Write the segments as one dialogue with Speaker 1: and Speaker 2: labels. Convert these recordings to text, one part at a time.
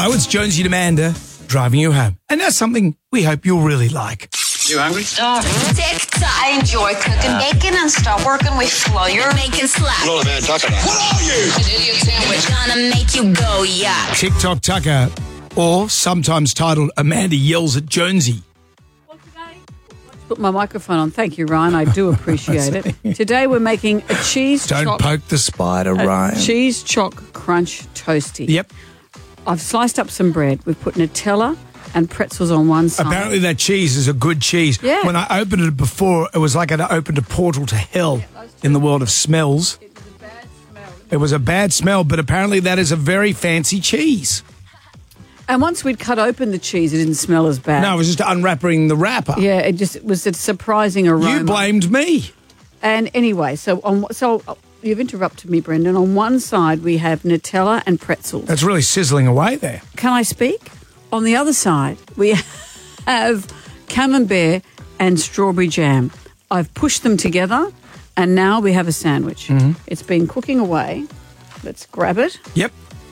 Speaker 1: Hello, it's Jonesy and Amanda driving you home. And that's something we hope you'll really like.
Speaker 2: You hungry?
Speaker 3: TikTok. I enjoy cooking bacon and start working with flour. Making slap.
Speaker 2: What are you?
Speaker 3: An idiot sandwich. Gonna make you go, yeah.
Speaker 1: TikTok Tucker, or sometimes titled Amanda Yells at Jonesy.
Speaker 4: Put my microphone on. Thank you, Ryan. I do appreciate it. Today we're making a cheese
Speaker 1: Don't poke the spider, Ryan.
Speaker 4: cheese choc crunch toasty.
Speaker 1: Yep.
Speaker 4: I've sliced up some bread. We've put Nutella and pretzels on one side.
Speaker 1: Apparently that cheese is a good cheese.
Speaker 4: Yeah.
Speaker 1: When I opened it before, it was like I'd opened a portal to hell in the world of smells.
Speaker 4: It was a bad smell.
Speaker 1: It was a bad smell, but apparently that is a very fancy cheese.
Speaker 4: And once we'd cut open the cheese, it didn't smell as bad.
Speaker 1: No, it was just unwrapping the wrapper.
Speaker 4: Yeah, it was a surprising aroma.
Speaker 1: You blamed me.
Speaker 4: And anyway, so you've interrupted me, Brendan. On one side we have Nutella and pretzels.
Speaker 1: That's really sizzling away there.
Speaker 4: Can I speak? On the other side, we have camembert and strawberry jam. I've pushed them together, and now we have a sandwich.
Speaker 1: Mm-hmm.
Speaker 4: It's been cooking away. Let's grab it.
Speaker 1: Yep.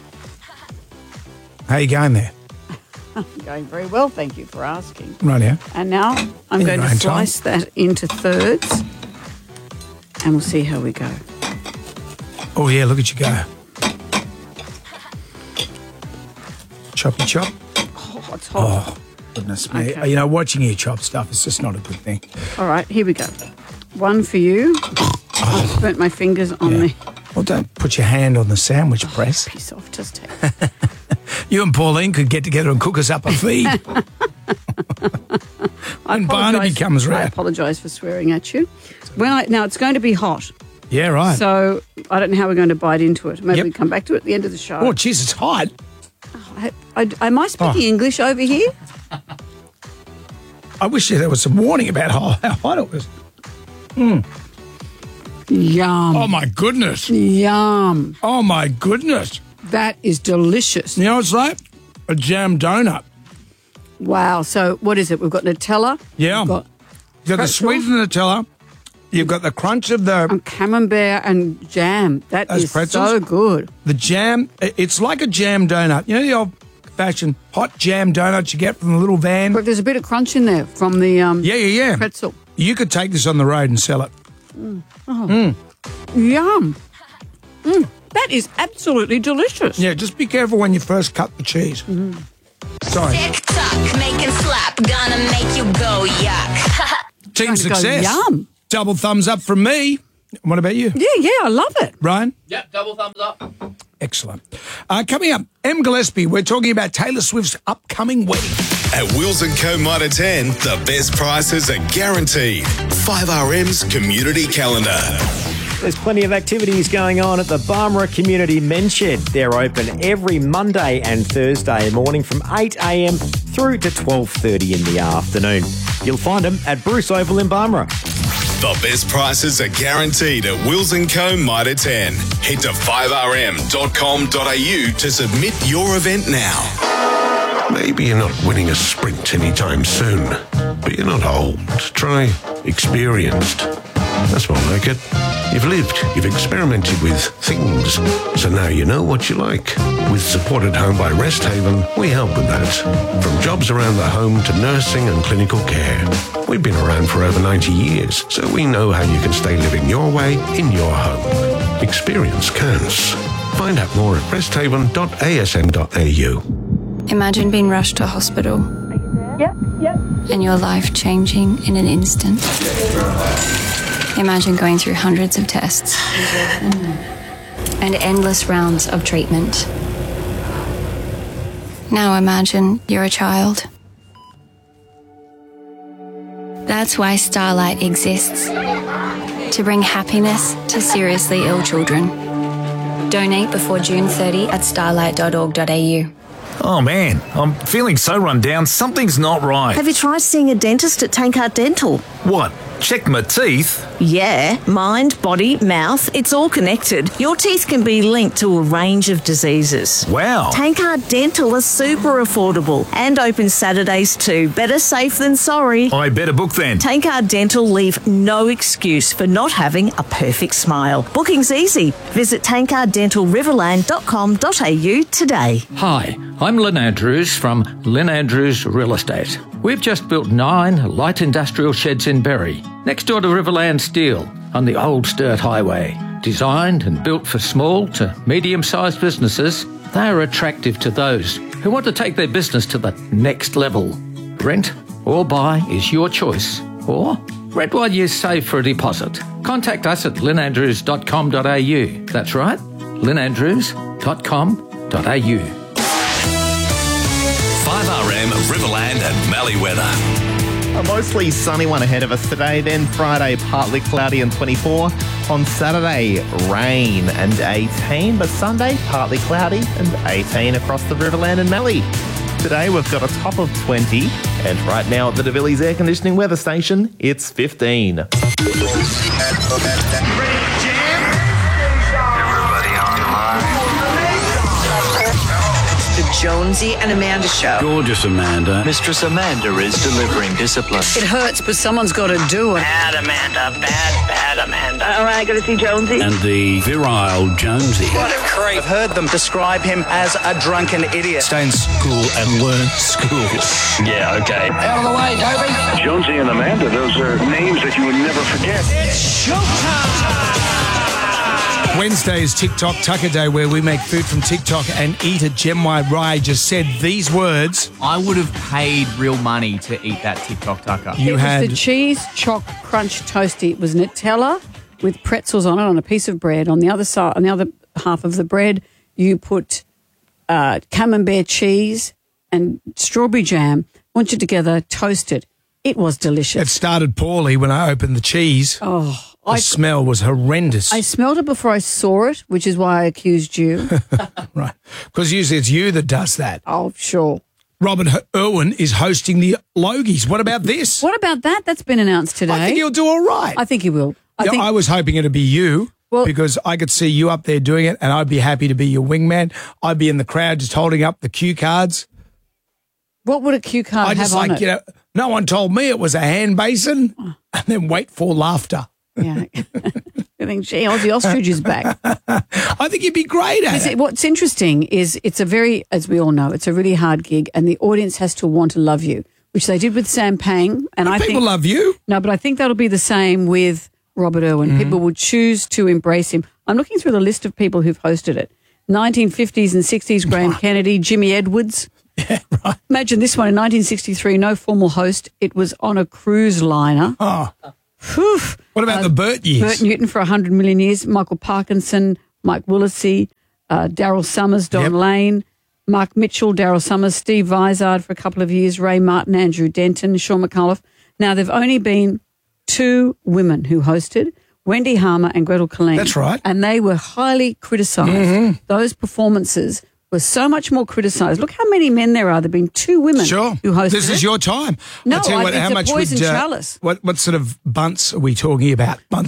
Speaker 1: How you going there?
Speaker 4: Going very well, thank you for asking.
Speaker 1: Right here.
Speaker 4: And now I'm going to
Speaker 1: Time.
Speaker 4: slice that into thirds, and we'll see how we go.
Speaker 1: Oh, yeah, look at you go. Choppy chop.
Speaker 4: Oh, it's hot.
Speaker 1: Oh, goodness me.
Speaker 4: Okay.
Speaker 1: You know, watching you chop stuff is just not a good thing.
Speaker 4: All right, here we go. One for you. I've burnt my fingers on the
Speaker 1: Well, don't put your hand on the sandwich press.
Speaker 4: piece off. Just take it.
Speaker 1: You and Pauline could get together and cook us up a feed. When Barnaby comes
Speaker 4: I
Speaker 1: round.
Speaker 4: apologise for swearing at you. Now, it's going to be hot,
Speaker 1: Yeah, right.
Speaker 4: so I don't know how we're going to bite into it. Maybe
Speaker 1: Yep.
Speaker 4: we come back to it at the end of the show.
Speaker 1: Oh, jeez, it's hot.
Speaker 4: Am I speaking English over here?
Speaker 1: I wish there was some warning about how hot it was.
Speaker 4: Yum.
Speaker 1: Oh, my goodness.
Speaker 4: Yum.
Speaker 1: Oh, my goodness.
Speaker 4: That is delicious.
Speaker 1: You know what it's like? A jam donut.
Speaker 4: Wow. So what is it? We've got Nutella.
Speaker 1: Yeah.
Speaker 4: We've got
Speaker 1: You've got the
Speaker 4: pretzel.
Speaker 1: sweet of the Nutella. You've got the crunch of the
Speaker 4: camembert and jam. That
Speaker 1: Those
Speaker 4: is
Speaker 1: pretzels?
Speaker 4: so good.
Speaker 1: jam. It's like a jam donut. You know the old-fashioned hot jam donuts you get from the little van?
Speaker 4: But there's a bit of crunch in there from the
Speaker 1: Yeah.
Speaker 4: pretzel.
Speaker 1: You could take this on the road and sell it.
Speaker 4: Yum. That is absolutely delicious.
Speaker 1: Yeah, just be careful when you first cut the cheese. Sorry.
Speaker 3: TikTok. Making slap. Gonna make you go, yuck.
Speaker 1: Team
Speaker 4: Trying to go
Speaker 1: success.
Speaker 4: yum.
Speaker 1: Double thumbs up from me. What about you?
Speaker 4: Yeah, I love it.
Speaker 1: Ryan?
Speaker 5: Yep, double thumbs up.
Speaker 1: Excellent. Coming up, M. Gillespie, we're talking about Taylor Swift's upcoming wedding.
Speaker 6: At Wills & Co. Mitre 10, the best prices are guaranteed. 5RM's Community Calendar.
Speaker 7: There's plenty of activities going on at the Barmera Community Men's Shed. They're open every Monday and Thursday morning from 8 a.m. through to 12:30 in the afternoon. You'll find them at Bruce Oval in Barmera.
Speaker 6: The best prices are guaranteed at Wills & Co. Mitre 10. Head to 5rm.com.au to submit your event now.
Speaker 8: Maybe you're not winning a sprint anytime soon, but you're not old. Try experienced. That's more like it. You've lived, you've experimented with things, so now you know what you like. With Support at Home by Rest Haven, we help with that. From jobs around the home to nursing and clinical care. We've been around for over 90 years, so we know how you can stay living your way in your home. Experience counts. Find out more at resthaven.asn.au.
Speaker 9: Imagine being rushed to hospital.
Speaker 4: Yep.
Speaker 9: And your life changing in an instant. Imagine going through hundreds of tests and endless rounds of treatment. Now imagine you're a child. That's why Starlight exists. To bring happiness to seriously ill children. Donate before June 30 at starlight.org.au.
Speaker 5: Oh man, I'm feeling so run down, something's not right.
Speaker 10: Have you tried seeing a dentist at Tankard Dental?
Speaker 5: What? Check my teeth?
Speaker 10: Yeah, mind, body, mouth, it's all connected. Your teeth can be linked to a range of diseases.
Speaker 5: Wow.
Speaker 10: Tankard Dental is super affordable and open Saturdays too. Better safe than sorry.
Speaker 5: I better book then.
Speaker 10: Tankard Dental leave no excuse for not having a perfect smile. Booking's easy. Visit tankarddentalriverland.com.au today.
Speaker 11: Hi, I'm Lynn Andrews from Lynn Andrews Real Estate. We've just built 9 light industrial sheds in Berry, next door to Riverland Steel on the Old Sturt Highway. Designed and built for small to medium-sized businesses, they are attractive to those who want to take their business to the next level. Rent or buy is your choice. Or rent while you save for a deposit. Contact us at lynnandrews.com.au. That's right, lynnandrews.com.au.
Speaker 6: 5RM Riverland and Mallee weather.
Speaker 12: A mostly sunny one ahead of us today, then Friday partly cloudy and 24. On Saturday, rain and 18, but Sunday partly cloudy and 18 across the Riverland and Mallee. Today we've got a top of 20, and right now at the DeVilliers Air Conditioning Weather Station, it's 15.
Speaker 13: The Jonesy and Amanda Show.
Speaker 14: Gorgeous Amanda. Mistress Amanda is delivering discipline.
Speaker 4: It hurts, but someone's got to do it.
Speaker 14: Bad Amanda. Bad Amanda.
Speaker 13: All right, got to see Jonesy.
Speaker 14: And the virile Jonesy.
Speaker 15: What a creep. I've heard them describe him as a drunken idiot.
Speaker 14: Stay in school and learn school. Yeah, okay.
Speaker 15: Out of the way, Toby.
Speaker 16: Jonesy and Amanda, those are names that you would never forget.
Speaker 15: It's showtime.
Speaker 1: Wednesday is TikTok Tucker Day, where we make food from TikTok and eat it. Gemma Rai just said these words.
Speaker 17: I would have paid real money to eat that TikTok Tucker.
Speaker 4: It was the cheese choc crunch toasty. It was Nutella with pretzels on it on a piece of bread. On the other side, on the other half of the bread, you put camembert cheese and strawberry jam. Bunch it together, toasted. It was delicious.
Speaker 1: It started poorly when I opened the cheese.
Speaker 4: Oh.
Speaker 1: The smell was horrendous.
Speaker 4: I smelled it before I saw it, which is why I accused you.
Speaker 1: Right. Because usually it's you that does that.
Speaker 4: Oh, sure.
Speaker 1: Robert Irwin is hosting the Logies. What about this?
Speaker 4: What about that? That's been announced today.
Speaker 1: I think he'll do all right.
Speaker 4: I think he will.
Speaker 1: I was hoping it'd be you because I could see you up there doing it and I'd be happy to be your wingman. I'd be in the crowd just holding up the cue cards.
Speaker 4: What would a cue card have on it?
Speaker 1: No one told me it was a hand basin and then wait for laughter.
Speaker 4: Yeah. I think, gee, Aussie Ostrich is back.
Speaker 1: I think you'd be great at it.
Speaker 4: What's interesting is it's a very, as we all know, it's a really hard gig and the audience has to want to love you, which they did with Sam Pang. And I
Speaker 1: people
Speaker 4: think,
Speaker 1: love you.
Speaker 4: No, but I think that'll be the same with Robert Irwin. Mm-hmm. People will choose to embrace him. I'm looking through the list of people who've hosted it. 1950s and 60s, Graham Kennedy, Jimmy Edwards.
Speaker 1: Yeah, right.
Speaker 4: Imagine this one in 1963, no formal host. It was on a cruise liner.
Speaker 1: Oh.
Speaker 4: Whew.
Speaker 1: What about the Burt years?
Speaker 4: Burt Newton for 100 million years, Michael Parkinson, Mike Willesee, Daryl Summers, Don Lane, Mark Mitchell, Daryl Summers, Steve Vizard for a couple of years, Ray Martin, Andrew Denton, Sean McAuliffe. Now, there have only been 2 women who hosted, Wendy Harmer and Gretel Colleen.
Speaker 1: That's right.
Speaker 4: And they were highly criticised. Mm-hmm. Those performances were so much more criticised. Look how many men there are. There have been 2 women who hosted
Speaker 1: This is your time.
Speaker 4: No,
Speaker 1: I'll tell you what,
Speaker 4: it's
Speaker 1: how
Speaker 4: a
Speaker 1: much
Speaker 4: poison chalice.
Speaker 1: What sort of bunts are we talking about?